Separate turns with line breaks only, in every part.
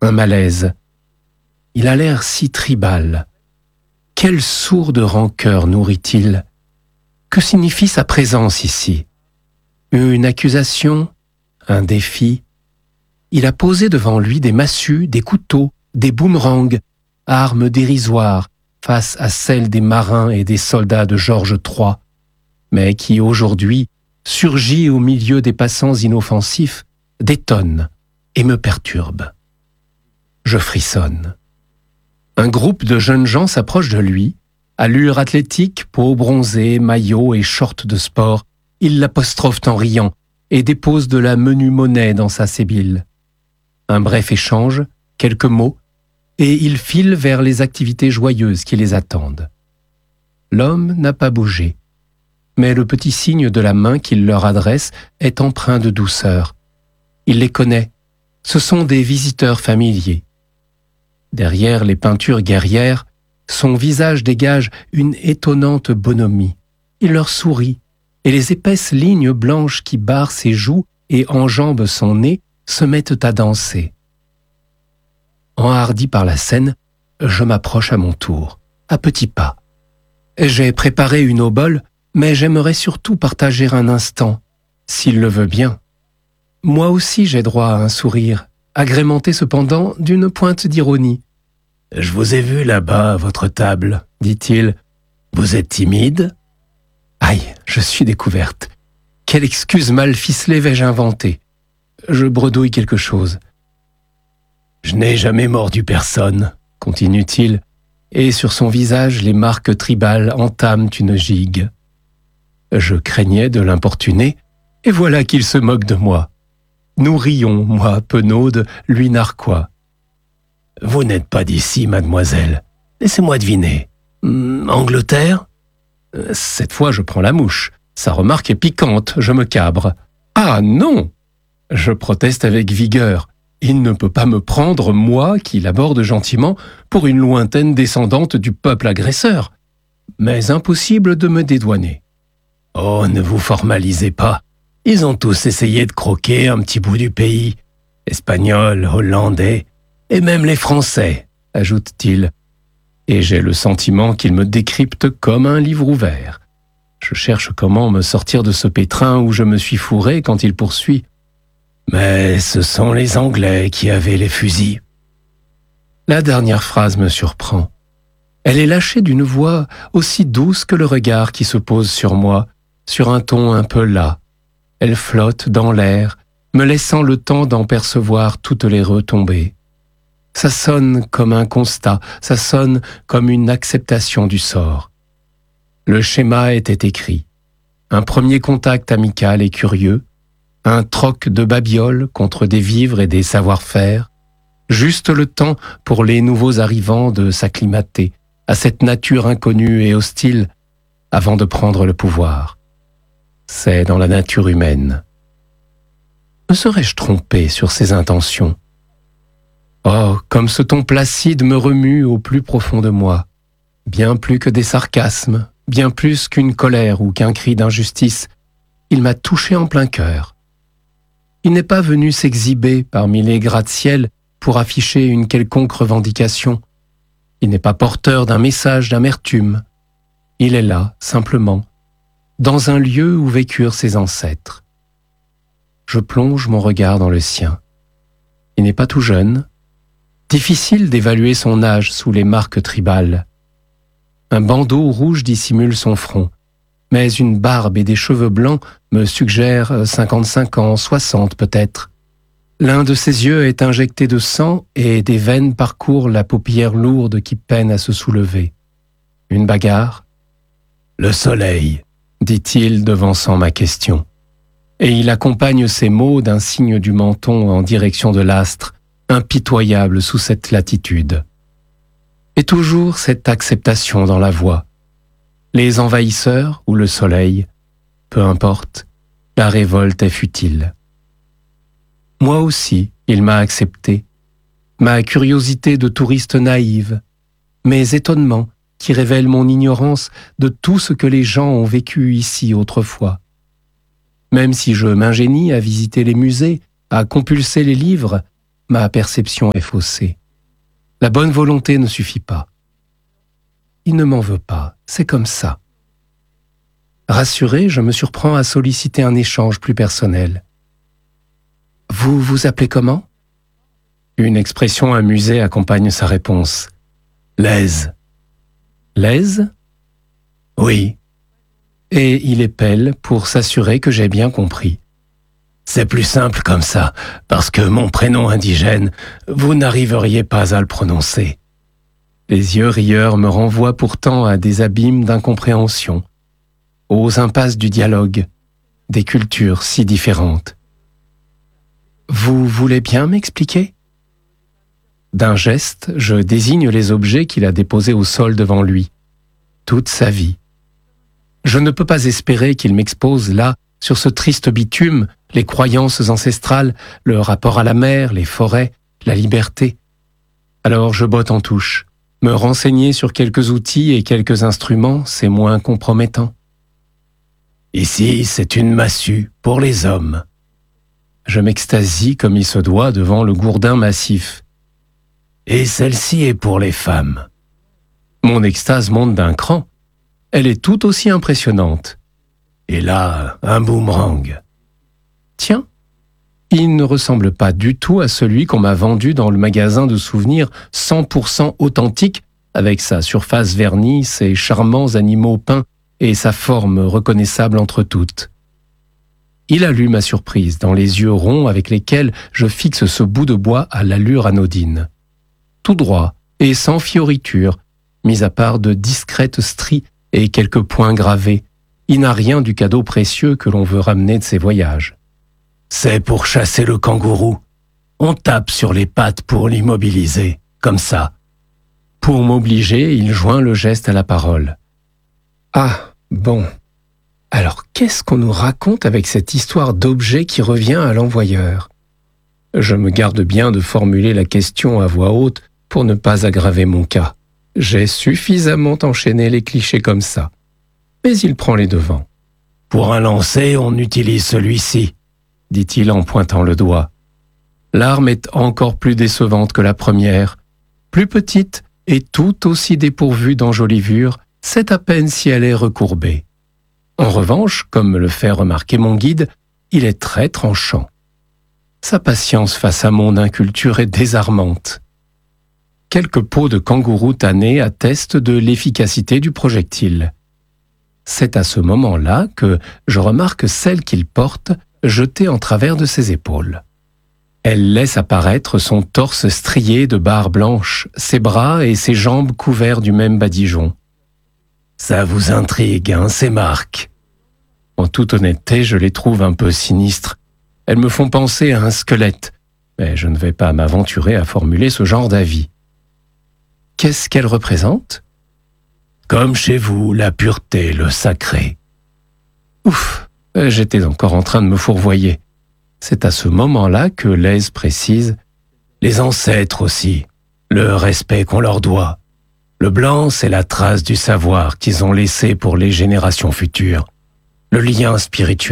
un malaise. Il a l'air si tribal. Quelle sourde rancœur nourrit-il? Que signifie sa présence ici? Une accusation? Un défi? Il a posé devant lui des massues, des couteaux, des boomerangs, armes dérisoires face à celles des marins et des soldats de Georges III, mais qui aujourd'hui surgit au milieu des passants inoffensifs, détonne et me perturbe. Je frissonne. Un groupe de jeunes gens s'approche de lui, allure athlétique, peau bronzée, maillot et short de sport. Ils l'apostrophent en riant et déposent de la menue monnaie dans sa sébile. Un bref échange, quelques mots, et ils filent vers les activités joyeuses qui les attendent. L'homme n'a pas bougé, mais le petit signe de la main qu'il leur adresse est empreint de douceur. Il les connaît, ce sont des visiteurs familiers. Derrière les peintures guerrières, son visage dégage une étonnante bonhomie. Il leur sourit, et les épaisses lignes blanches qui barrent ses joues et enjambent son nez se mettent à danser. Enhardi par la scène, je m'approche à mon tour, à petits pas. J'ai préparé une obole, mais j'aimerais surtout partager un instant, s'il le veut bien. Moi aussi j'ai droit à un sourire, agrémenté cependant d'une pointe d'ironie. « Je vous ai vu là-bas à votre table, dit-il. Vous êtes timide ?»« Aïe, je suis découverte. Quelle excuse mal ficelée vais-je inventer? Je bredouille quelque chose. « Je n'ai jamais mordu personne, continue-t-il, et sur son visage les marques tribales entament une gigue. Je craignais de l'importuner, et voilà qu'il se moque de moi. Nous rions, moi, penaude, lui narquois. « Vous n'êtes pas d'ici, mademoiselle. Laissez-moi deviner. Angleterre ?» Cette fois, je prends la mouche. Sa remarque est piquante, je me cabre. « Ah non !» Je proteste avec vigueur. Il ne peut pas me prendre, moi, qui l'aborde gentiment, pour une lointaine descendante du peuple agresseur. Mais impossible de me dédouaner. « Oh, ne vous formalisez pas. Ils ont tous essayé de croquer un petit bout du pays. Espagnols, Hollandais, et même les Français, ajoute-t-il. Et j'ai le sentiment qu'il me décrypte comme un livre ouvert. Je cherche comment me sortir de ce pétrin où je me suis fourré quand il poursuit. Mais ce sont les Anglais qui avaient les fusils. La dernière phrase me surprend. Elle est lâchée d'une voix aussi douce que le regard qui se pose sur moi, sur un ton un peu las. Elle flotte dans l'air, me laissant le temps d'en percevoir toutes les retombées. Ça sonne comme un constat, ça sonne comme une acceptation du sort. Le schéma était écrit. Un premier contact amical et curieux, un troc de babioles contre des vivres et des savoir-faire, juste le temps pour les nouveaux arrivants de s'acclimater à cette nature inconnue et hostile avant de prendre le pouvoir. C'est dans la nature humaine. Me serais-je trompé sur ses intentions? Oh, comme ce ton placide me remue au plus profond de moi, bien plus que des sarcasmes, bien plus qu'une colère ou qu'un cri d'injustice, il m'a touché en plein cœur. Il n'est pas venu s'exhiber parmi les gratte-ciel pour afficher une quelconque revendication. Il n'est pas porteur d'un message d'amertume. Il est là, simplement, dans un lieu où vécurent ses ancêtres. Je plonge mon regard dans le sien. Il n'est pas tout jeune. Difficile d'évaluer son âge sous les marques tribales. Un bandeau rouge dissimule son front, mais une barbe et des cheveux blancs me suggèrent 55 ans, 60 peut-être. L'un de ses yeux est injecté de sang et des veines parcourent la paupière lourde qui peine à se soulever. Une bagarre? Le soleil, dit-il devançant ma question. Et il accompagne ces mots d'un signe du menton en direction de l'astre, impitoyable sous cette latitude. Et toujours cette acceptation dans la voix. Les envahisseurs ou le soleil, peu importe, la révolte est futile. Moi aussi, il m'a accepté. Ma curiosité de touriste naïve, mes étonnements qui révèlent mon ignorance de tout ce que les gens ont vécu ici autrefois. Même si je m'ingénie à visiter les musées, à compulser les livres, ma perception est faussée. La bonne volonté ne suffit pas. Il ne m'en veut pas, c'est comme ça. Rassuré, je me surprends à solliciter un échange plus personnel. « Vous vous appelez comment ?» Une expression amusée accompagne sa réponse. « Lez. »« Lez ?» ?»« Oui. » Et il épelle pour s'assurer que j'ai bien compris. « C'est plus simple comme ça, parce que mon prénom indigène, vous n'arriveriez pas à le prononcer. » Les yeux rieurs me renvoient pourtant à des abîmes d'incompréhension, aux impasses du dialogue, des cultures si différentes. « Vous voulez bien m'expliquer ?» D'un geste, je désigne les objets qu'il a déposés au sol devant lui, toute sa vie. Je ne peux pas espérer qu'il m'expose là, sur ce triste bitume, les croyances ancestrales, le rapport à la mer, les forêts, la liberté. Alors je botte en touche. Me renseigner sur quelques outils et quelques instruments, c'est moins compromettant. Ici, c'est une massue pour les hommes. Je m'extasie comme il se doit devant le gourdin massif. Et celle-ci est pour les femmes. Mon extase monte d'un cran. Elle est tout aussi impressionnante. Et là, un boomerang. Tiens, il ne ressemble pas du tout à celui qu'on m'a vendu dans le magasin de souvenirs 100% authentique, avec sa surface vernie, ses charmants animaux peints et sa forme reconnaissable entre toutes. Il a lu ma surprise dans les yeux ronds avec lesquels je fixe ce bout de bois à l'allure anodine. Tout droit et sans fioritures, mis à part de discrètes stries et quelques points gravés, il n'a rien du cadeau précieux que l'on veut ramener de ses voyages. C'est pour chasser le kangourou. On tape sur les pattes pour l'immobiliser, comme ça. Pour m'obliger, il joint le geste à la parole. Ah, bon. Alors qu'est-ce qu'on nous raconte avec cette histoire d'objet qui revient à l'envoyeur ? Je me garde bien de formuler la question à voix haute pour ne pas aggraver mon cas. J'ai suffisamment enchaîné les clichés comme ça. Mais il prend les devants. « Pour un lancer, on utilise celui-ci », dit-il en pointant le doigt. L'arme est encore plus décevante que la première. Plus petite et tout aussi dépourvue d'enjolivure, c'est à peine si elle est recourbée. En revanche, comme me le fait remarquer mon guide, il est très tranchant. Sa patience face à mon inculture est désarmante. Quelques peaux de kangourou tannées attestent de l'efficacité du projectile. C'est à ce moment-là que je remarque celle qu'il porte jetée en travers de ses épaules. Elle laisse apparaître son torse strié de barres blanches, ses bras et ses jambes couverts du même badigeon. Ça vous intrigue, hein, ces marques ? En toute honnêteté, je les trouve un peu sinistres. Elles me font penser à un squelette, mais je ne vais pas m'aventurer à formuler ce genre d'avis. Qu'est-ce qu'elles représentent ? Comme chez vous, la pureté, le sacré. Ouf, j'étais encore en train de me fourvoyer. C'est à ce moment-là que Lez précise « Les ancêtres aussi, le respect qu'on leur doit. Le blanc, c'est la trace du savoir qu'ils ont laissé pour les générations futures. Le lien spirituel. »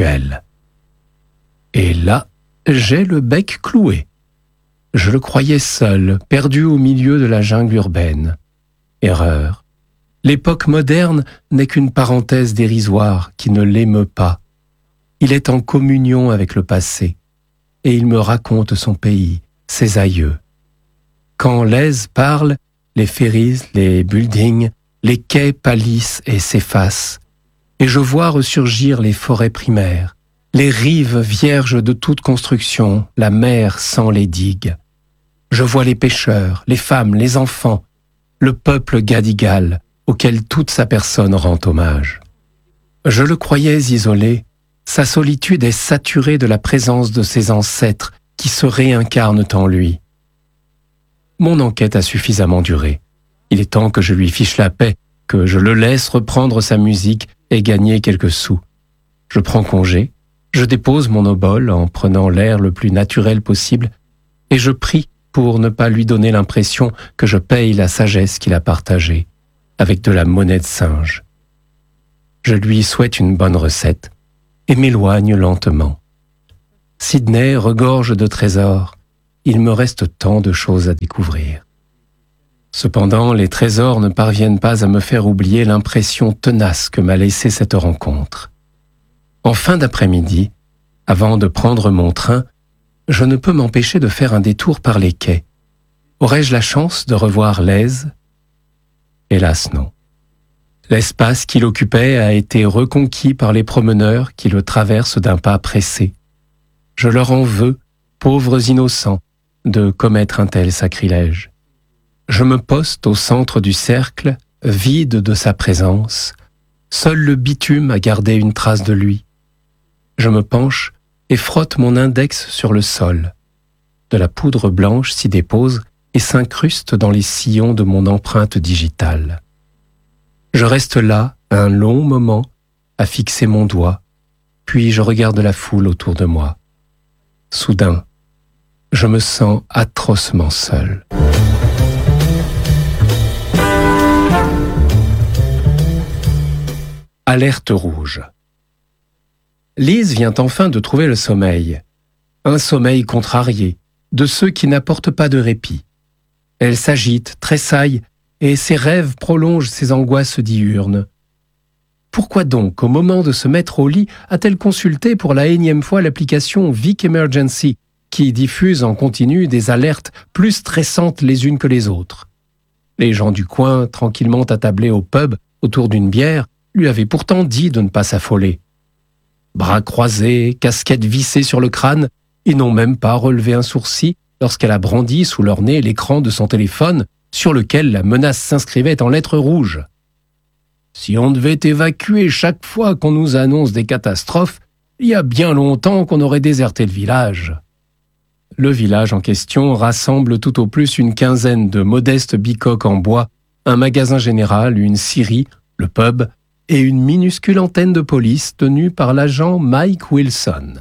Et là, j'ai le bec cloué. Je le croyais seul, perdu au milieu de la jungle urbaine. Erreur. L'époque moderne n'est qu'une parenthèse dérisoire qui ne l'émeut pas. Il est en communion avec le passé, et il me raconte son pays, ses aïeux. Quand Lez parle, les ferries, les buildings, les quais pâlissent et s'effacent, et je vois ressurgir les forêts primaires, les rives vierges de toute construction, la mer sans les digues. Je vois les pêcheurs, les femmes, les enfants, le peuple gadigal auquel toute sa personne rend hommage. Je le croyais isolé, sa solitude est saturée de la présence de ses ancêtres qui se réincarnent en lui. Mon enquête a suffisamment duré. Il est temps que je lui fiche la paix, que je le laisse reprendre sa musique et gagner quelques sous. Je prends congé, je dépose mon obole en prenant l'air le plus naturel possible et je prie pour ne pas lui donner l'impression que je paye la sagesse qu'il a partagée, avec de la monnaie de singe. Je lui souhaite une bonne recette et m'éloigne lentement. Sydney regorge de trésors, il me reste tant de choses à découvrir. Cependant, les trésors ne parviennent pas à me faire oublier l'impression tenace que m'a laissée cette rencontre. En fin d'après-midi, avant de prendre mon train, je ne peux m'empêcher de faire un détour par les quais. Aurais-je la chance de revoir Lèze ? Hélas non. L'espace qu'il occupait a été reconquis par les promeneurs qui le traversent d'un pas pressé. Je leur en veux, pauvres innocents, de commettre un tel sacrilège. Je me poste au centre du cercle, vide de sa présence. Seul le bitume a gardé une trace de lui. Je me penche et frotte mon index sur le sol. De la poudre blanche s'y dépose et s'incruste dans les sillons de mon empreinte digitale. Je reste là un long moment à fixer mon doigt, puis je regarde la foule autour de moi. Soudain, je me sens atrocement seul. Alerte rouge. Lise vient enfin de trouver le sommeil. Un sommeil contrarié, de ceux qui n'apportent pas de répit. Elle s'agite, tressaille, et ses rêves prolongent ses angoisses diurnes. Pourquoi donc, au moment de se mettre au lit, a-t-elle consulté pour la énième fois l'application Vic Emergency, qui diffuse en continu des alertes plus stressantes les unes que les autres? Les gens du coin, tranquillement attablés au pub autour d'une bière, lui avaient pourtant dit de ne pas s'affoler. Bras croisés, casquette vissée sur le crâne, ils n'ont même pas relevé un sourcil lorsqu'elle a brandi sous leur nez l'écran de son téléphone sur lequel la menace s'inscrivait en lettres rouges. Si on devait évacuer chaque fois qu'on nous annonce des catastrophes, il y a bien longtemps qu'on aurait déserté le village. Le village en question rassemble tout au plus une quinzaine de modestes bicoques en bois, un magasin général, une scierie, le pub et une minuscule antenne de police tenue par l'agent Mike Wilson.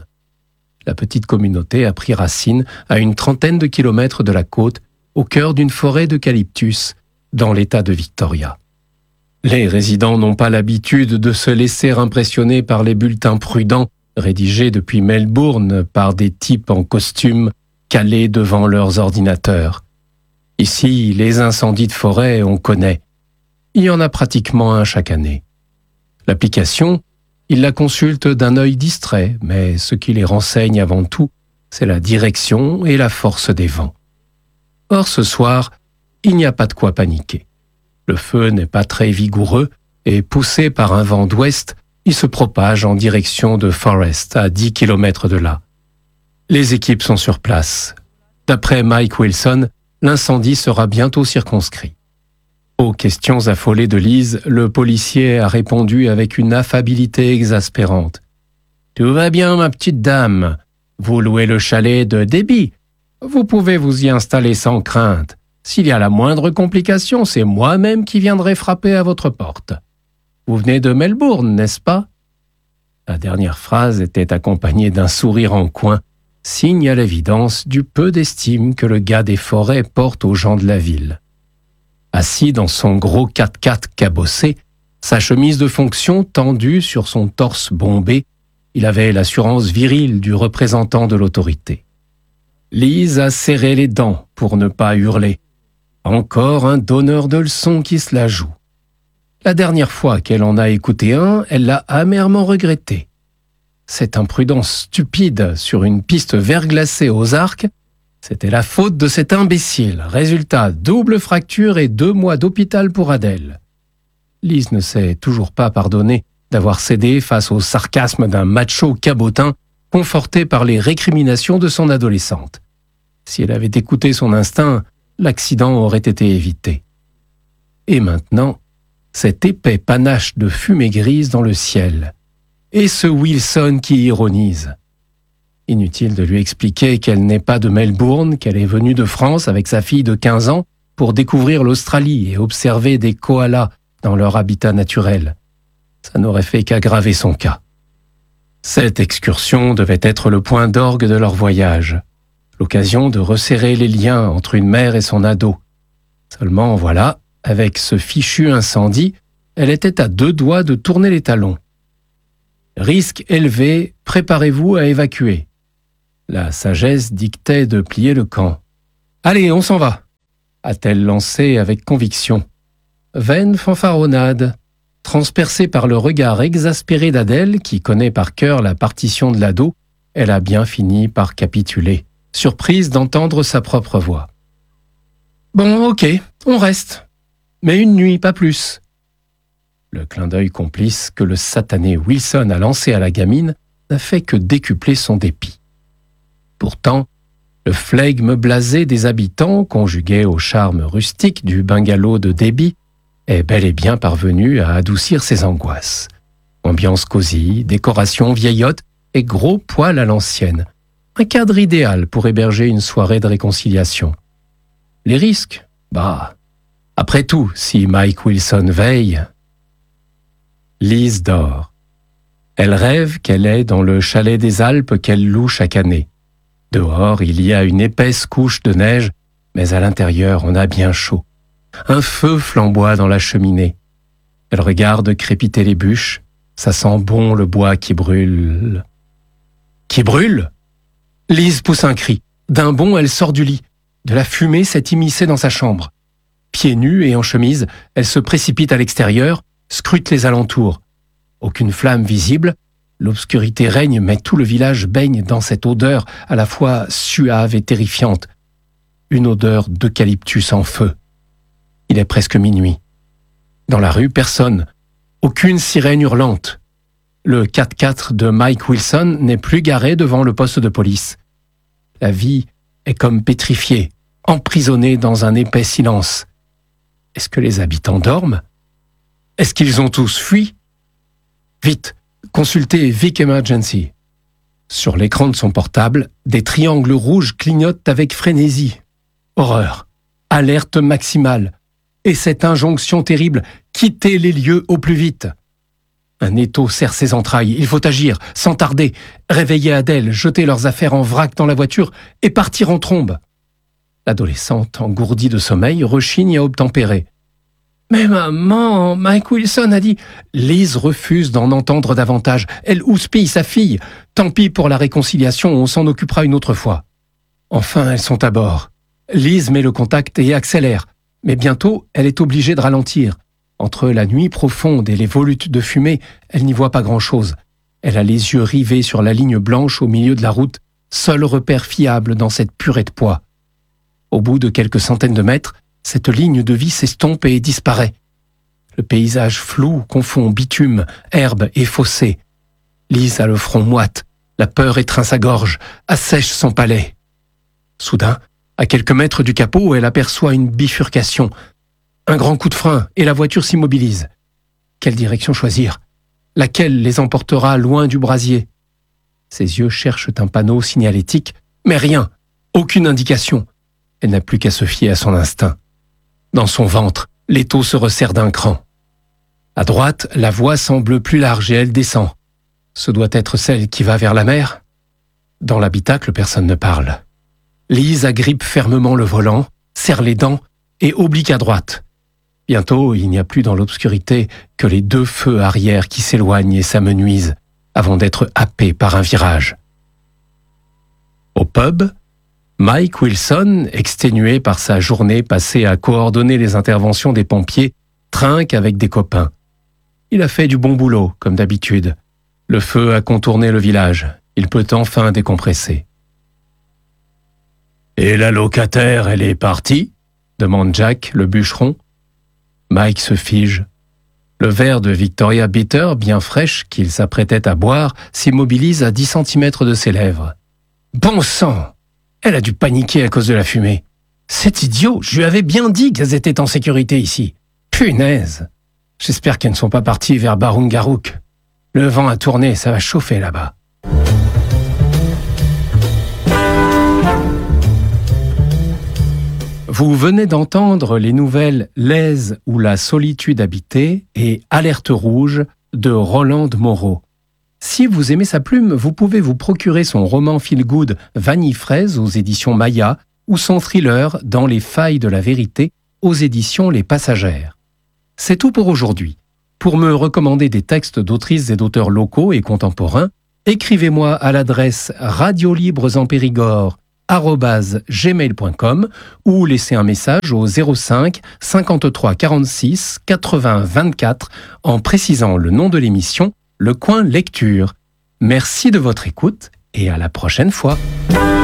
La petite communauté a pris racine à une trentaine de kilomètres de la côte, au cœur d'une forêt d'eucalyptus, dans l'État de Victoria. Les résidents n'ont pas l'habitude de se laisser impressionner par les bulletins prudents rédigés depuis Melbourne par des types en costume calés devant leurs ordinateurs. Ici, les incendies de forêt, on connaît. Il y en a pratiquement un chaque année. L'application, ils la consultent d'un œil distrait, mais ce qui les renseigne avant tout, c'est la direction et la force des vents. Or, ce soir, il n'y a pas de quoi paniquer. Le feu n'est pas très vigoureux et, poussé par un vent d'ouest, il se propage en direction de Forest, à 10 km de là. Les équipes sont sur place. D'après Mike Wilson, l'incendie sera bientôt circonscrit. Aux questions affolées de Lise, le policier a répondu avec une affabilité exaspérante. « Tout va bien, ma petite dame. Vous louez le chalet de Debbie. Vous pouvez vous y installer sans crainte. S'il y a la moindre complication, c'est moi-même qui viendrai frapper à votre porte. Vous venez de Melbourne, n'est-ce pas ?» La dernière phrase était accompagnée d'un sourire en coin, signe à l'évidence du peu d'estime que le gars des forêts porte aux gens de la ville. Assis dans son gros 4x4 cabossé, sa chemise de fonction tendue sur son torse bombé, il avait l'assurance virile du représentant de l'autorité. Lise a serré les dents pour ne pas hurler. Encore un donneur de leçons qui se la joue. La dernière fois qu'elle en a écouté un, elle l'a amèrement regretté. Cette imprudence stupide sur une piste verglacée aux arcs, c'était la faute de cet imbécile. Résultat, double fracture et 2 mois d'hôpital pour Adèle. Lise ne s'est toujours pas pardonné d'avoir cédé face au sarcasme d'un macho cabotin conforté par les récriminations de son adolescente. Si elle avait écouté son instinct, l'accident aurait été évité. Et maintenant, cet épais panache de fumée grise dans le ciel. Et ce Wilson qui ironise. Inutile de lui expliquer qu'elle n'est pas de Melbourne, qu'elle est venue de France avec sa fille de 15 ans pour découvrir l'Australie et observer des koalas dans leur habitat naturel. Ça n'aurait fait qu'aggraver son cas. Cette excursion devait être le point d'orgue de leur voyage, l'occasion de resserrer les liens entre une mère et son ado. Seulement voilà, avec ce fichu incendie, elle était à 2 doigts de tourner les talons. Risque élevé, préparez-vous à évacuer. La sagesse dictait de plier le camp. « Allez, on s'en va !» a-t-elle lancé avec conviction. Vaine fanfaronnade, transpercée par le regard exaspéré d'Adèle, qui connaît par cœur la partition de l'ado, elle a bien fini par capituler, surprise d'entendre sa propre voix. « Bon, ok, on reste. Mais une nuit, pas plus. » Le clin d'œil complice que le satané Wilson a lancé à la gamine n'a fait que décupler son dépit. Pourtant, le flegme blasé des habitants, conjugué au charme rustique du bungalow de Debbie, est bel et bien parvenu à adoucir ses angoisses. Ambiance cosy, décoration vieillotte et gros poil à l'ancienne. Un cadre idéal pour héberger une soirée de réconciliation. Les risques? Bah, après tout, si Mike Wilson veille... Lise dort. Elle rêve qu'elle est dans le chalet des Alpes qu'elle loue chaque année. Dehors, il y a une épaisse couche de neige, mais à l'intérieur, on a bien chaud. Un feu flamboie dans la cheminée. Elle regarde crépiter les bûches. Ça sent bon le bois qui brûle. Qui brûle? Lise pousse un cri. D'un bond, elle sort du lit. De la fumée s'est immiscée dans sa chambre. Pieds nus et en chemise, elle se précipite à l'extérieur, scrute les alentours. Aucune flamme visible. L'obscurité règne, mais tout le village baigne dans cette odeur à la fois suave et terrifiante. Une odeur d'eucalyptus en feu. Il est presque minuit. Dans la rue, personne. Aucune sirène hurlante. Le 4x4 de Mike Wilson n'est plus garé devant le poste de police. La vie est comme pétrifiée, emprisonnée dans un épais silence. Est-ce que les habitants dorment? Est-ce qu'ils ont tous fui? Vite, consultez Vic Emergency. Sur l'écran de son portable, des triangles rouges clignotent avec frénésie. Horreur, alerte maximale, et cette injonction terrible, quittez les lieux au plus vite. Un étau serre ses entrailles, il faut agir, sans tarder, réveiller Adèle, jeter leurs affaires en vrac dans la voiture et partir en trombe. L'adolescente, engourdie de sommeil, rechigne à obtempérer. « Mais maman, Mike Wilson a dit... » Lise refuse d'en entendre davantage. Elle houspille sa fille. Tant pis pour la réconciliation, on s'en occupera une autre fois. Enfin, elles sont à bord. Lise met le contact et accélère. Mais bientôt, elle est obligée de ralentir. Entre la nuit profonde et les volutes de fumée, elle n'y voit pas grand-chose. Elle a les yeux rivés sur la ligne blanche au milieu de la route, seul repère fiable dans cette purée de poids. Au bout de quelques centaines de mètres, cette ligne de vie s'estompe et disparaît. Le paysage flou confond bitume, herbe et fossé. Lise a le front moite, la peur étreint sa gorge, assèche son palais. Soudain, à quelques mètres du capot, elle aperçoit une bifurcation. Un grand coup de frein et la voiture s'immobilise. Quelle direction choisir? Laquelle les emportera loin du brasier? Ses yeux cherchent un panneau signalétique, mais rien, aucune indication. Elle n'a plus qu'à se fier à son instinct. Dans son ventre, l'étau se resserre d'un cran. À droite, la voie semble plus large et elle descend. Ce doit être celle qui va vers la mer. Dans l'habitacle, personne ne parle. Lise agrippe fermement le volant, serre les dents et oblique à droite. Bientôt, il n'y a plus dans l'obscurité que les deux feux arrière qui s'éloignent et s'amenuisent avant d'être happés par un virage. Au pub, Mike Wilson, exténué par sa journée passée à coordonner les interventions des pompiers, trinque avec des copains. Il a fait du bon boulot, comme d'habitude. Le feu a contourné le village. Il peut enfin décompresser. « Et la locataire, elle est partie ?» demande Jack, le bûcheron. Mike se fige. Le verre de Victoria Bitter, bien fraîche, qu'il s'apprêtait à boire, s'immobilise à 10 cm de ses lèvres. « Bon sang! Elle a dû paniquer à cause de la fumée. C'est idiot, je lui avais bien dit qu'elles étaient en sécurité ici. Punaise! J'espère qu'elles ne sont pas parties vers Barungarook. Le vent a tourné, ça va chauffer là-bas. » Vous venez d'entendre les nouvelles « L'aise ou la solitude habitée » et « Alerte rouge » de Roland Moreau. Si vous aimez sa plume, vous pouvez vous procurer son roman feel-good Vanille fraise aux éditions Maya ou son thriller Dans les failles de la vérité aux éditions Les Passagères. C'est tout pour aujourd'hui. Pour me recommander des textes d'autrices et d'auteurs locaux et contemporains, écrivez-moi à l'adresse radiolibresenpérigord@gmail.com ou laissez un message au 05 53 46 80 24 en précisant le nom de l'émission, Le Coin Lecture. Merci de votre écoute et à la prochaine fois.